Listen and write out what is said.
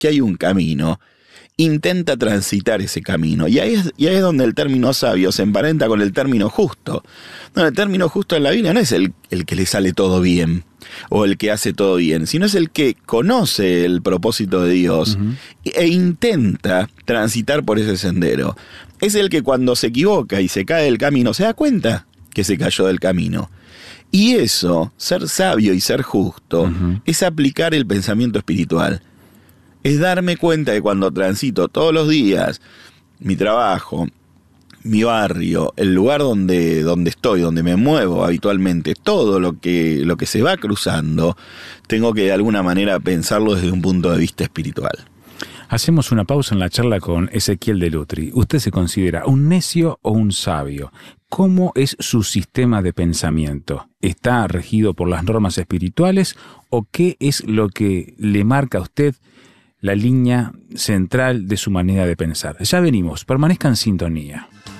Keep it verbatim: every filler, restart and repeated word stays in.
que hay un camino, intenta transitar ese camino. Y ahí, es, y ahí es donde el término sabio se emparenta con el término justo. No, el término justo en la Biblia no es el, el que le sale todo bien o el que hace todo bien, sino es el que conoce el propósito de Dios uh-huh. e intenta transitar por ese sendero. Es el que cuando se equivoca y se cae del camino se da cuenta que se cayó del camino. Y eso, ser sabio y ser justo, uh-huh. es aplicar el pensamiento espiritual. Es darme cuenta de cuando transito todos los días mi trabajo, mi barrio, el lugar donde, donde estoy, donde me muevo habitualmente, todo lo que, lo que se va cruzando, tengo que de alguna manera pensarlo desde un punto de vista espiritual. Hacemos una pausa en la charla con Ezequiel Delutri. ¿Usted se considera un necio o un sabio? ¿Cómo es su sistema de pensamiento? ¿Está regido por las normas espirituales o qué es lo que le marca a usted la línea central de su manera de pensar? Ya venimos, permanezca en sintonía.